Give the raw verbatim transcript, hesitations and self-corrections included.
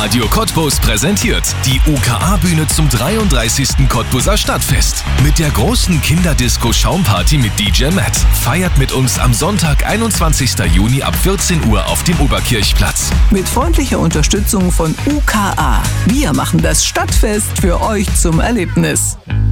Radio Cottbus präsentiert die U K A-Bühne zum dreiunddreißigsten Cottbuser Stadtfest. Mit der großen Kinderdisco Schaumparty mit D J Matt. Feiert mit uns am Sonntag, einundzwanzigsten Juni ab vierzehn Uhr auf dem Oberkirchplatz. Mit freundlicher Unterstützung von U K A. Wir machen das Stadtfest für euch zum Erlebnis.